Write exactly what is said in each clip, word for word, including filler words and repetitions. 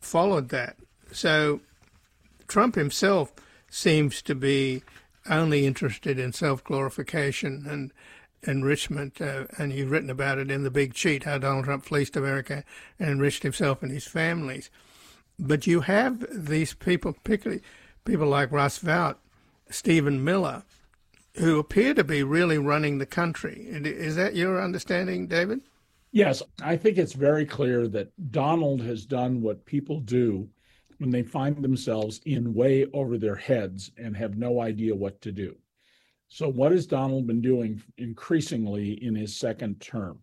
followed that. So Trump himself seems to be only interested in self-glorification and enrichment, uh, and you've written about it in The Big Cheat, how Donald Trump fleeced America and enriched himself and his families. But you have these people, particularly people like Russ Vought, Stephen Miller, who appear to be really running the country. Is that your understanding, David? Yes, I think it's very clear that Donald has done what people do when they find themselves in way over their heads and have no idea what to do. So what has Donald been doing increasingly in his second term?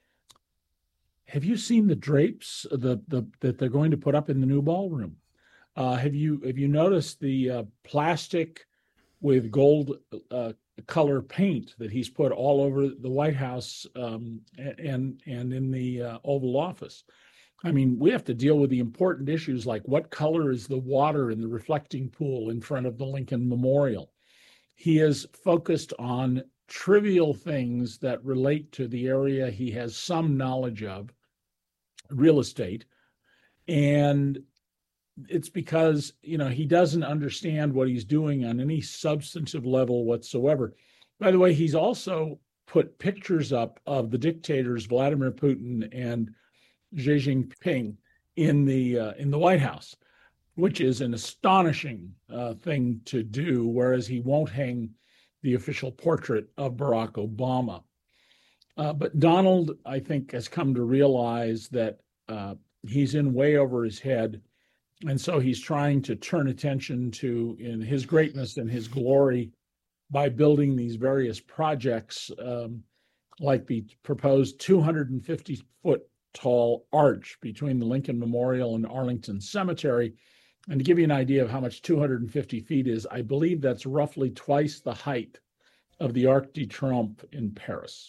Have you seen the drapes the, the, that they're going to put up in the new ballroom? Uh, have you have you noticed the uh, plastic with gold uh, color paint that he's put all over the White House um, and and in the uh, Oval Office? I mean, we have to deal with the important issues like what color is the water in the reflecting pool in front of the Lincoln Memorial. He is focused on trivial things that relate to the area he has some knowledge of, real estate, and it's because, you know, he doesn't understand what he's doing on any substantive level whatsoever. By the way, he's also put pictures up of the dictators Vladimir Putin and Xi Jinping in the uh, in the White House, which is an astonishing uh, thing to do, whereas he won't hang the official portrait of Barack Obama. Uh, but Donald, I think, has come to realize that uh, he's in way over his head. And so he's trying to turn attention to in his greatness and his glory by building these various projects, um, like the proposed two hundred fifty foot tall arch between the Lincoln Memorial and Arlington Cemetery. And to give you an idea of how much two hundred fifty feet is, I believe that's roughly twice the height of the Arc de Triomphe in Paris.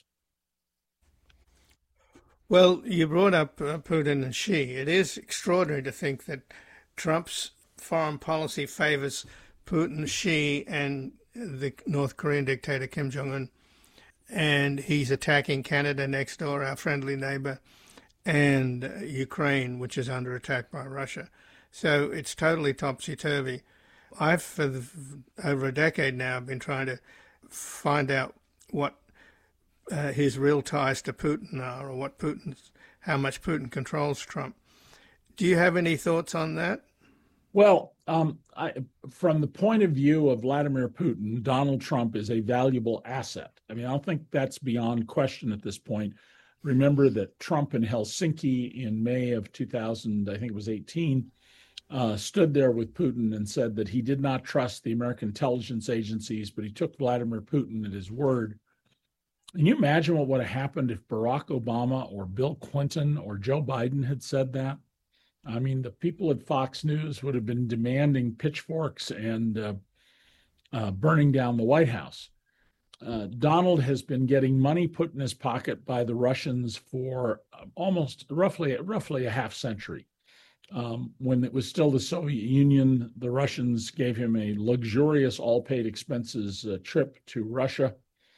Well, you brought up uh, Putin and Xi. It is extraordinary to think that Trump's foreign policy favors Putin, Xi, and the North Korean dictator Kim Jong-un. And he's attacking Canada next door, our friendly neighbor, and uh, Ukraine, which is under attack by Russia. So it's totally topsy-turvy. I've, for the, over a decade now, been trying to find out what uh, his real ties to Putin are, or what Putin's, how much Putin controls Trump. Do you have any thoughts on that? Well, um, I, from the point of view of Vladimir Putin, Donald Trump is a valuable asset. I mean, I don't think that's beyond question at this point. Remember that Trump in Helsinki in May of two thousand, I think it was eighteen, uh, stood there with Putin and said that he did not trust the American intelligence agencies, but he took Vladimir Putin at his word. Can you imagine what would have happened if Barack Obama or Bill Clinton or Joe Biden had said that? I mean, the people at Fox News would have been demanding pitchforks and uh, uh, burning down the White House. Uh, Donald has been getting money put in his pocket by the Russians for almost roughly roughly a half century. Um, when it was still the Soviet Union, the Russians gave him a luxurious all-paid expenses uh, trip to Russia.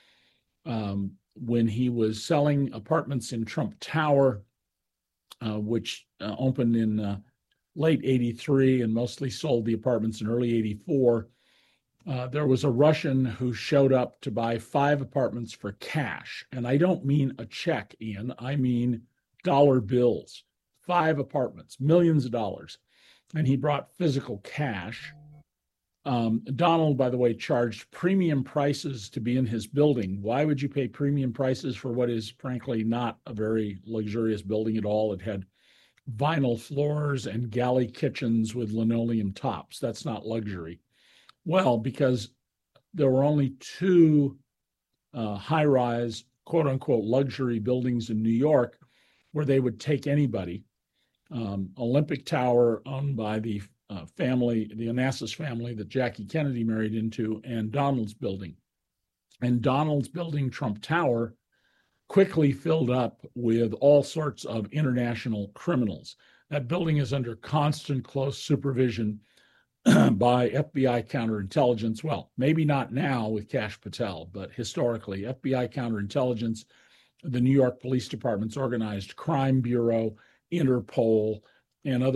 Um, when he was selling apartments in Trump Tower, Uh, which uh, opened in uh, late eighty-three and mostly sold the apartments in early eighty-four. Uh, there was a Russian who showed up to buy five apartments for cash. And I don't mean a check, Ian. I mean dollar bills. Five apartments, millions of dollars. And he brought physical cash. Um, Donald, by the way, charged premium prices to be in his building. Why would you pay premium prices for what is, frankly, not a very luxurious building at all? It had vinyl floors and galley kitchens with linoleum tops. That's not luxury. Well, because there were only two uh, high-rise, quote-unquote, luxury buildings in New York where they would take anybody. Um, Olympic Tower, owned by the Uh, family, the Onassis family that Jackie Kennedy married into, and Donald's building. And Donald's building, Trump Tower, quickly filled up with all sorts of international criminals. That building is under constant close supervision by F B I counterintelligence. Well, maybe not now with Kash Patel, but historically, F B I counterintelligence, the New York Police Department's Organized Crime Bureau, Interpol, and other